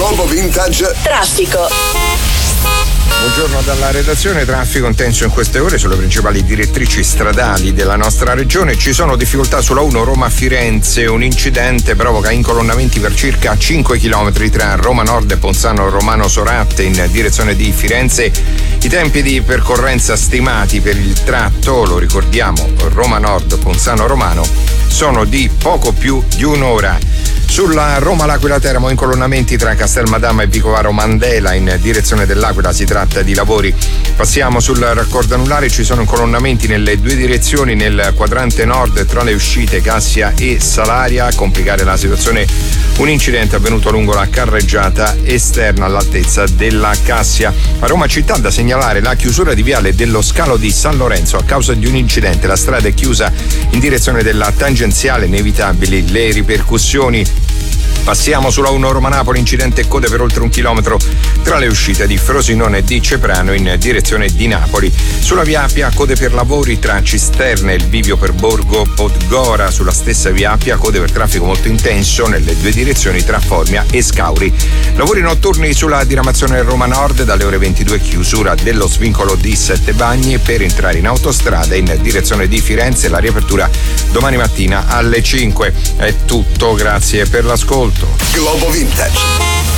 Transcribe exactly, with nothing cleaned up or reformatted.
Globo Vintage Traffico. Buongiorno dalla redazione. Traffico intenso in queste ore sulle principali direttrici stradali della nostra regione. Ci sono difficoltà sulla uno Roma-Firenze. Un incidente provoca incolonnamenti per circa cinque chilometri tra Roma Nord e Ponzano Romano Soratte in direzione di Firenze. I tempi di percorrenza stimati per il tratto, lo ricordiamo, Roma Nord Ponzano Romano, sono di poco più di un'ora. Sulla Roma-L'Aquila Teramo incolonnamenti tra Castelmadama e Vicovaro Mandela in direzione dell'Aquila, si tratta di lavori. Passiamo sul raccordo anulare, ci sono incolonnamenti nelle due direzioni nel quadrante nord tra le uscite Cassia e Salaria. A complicare la situazione un incidente avvenuto lungo la carreggiata esterna all'altezza della Cassia. A Roma città da segnalare la chiusura di viale dello scalo di San Lorenzo a causa di un incidente. La strada è chiusa in direzione della tangenziale, inevitabili le ripercussioni. Passiamo sulla uno Roma-Napoli, incidente e code per oltre un chilometro tra le uscite di Frosinone e di Ceprano in direzione di Napoli. Sulla via Appia code per lavori tra Cisterne e il bivio per Borgo Podgora. Sulla stessa via Appia code per traffico molto intenso nelle due direzioni tra Formia e Scauri. Lavori notturni sulla diramazione Roma Nord dalle ore ventidue, chiusura dello svincolo di Sette Bagni per entrare in autostrada in direzione di Firenze. La riapertura domani mattina alle cinque. È tutto, grazie per l'ascolto. Globo Vintage.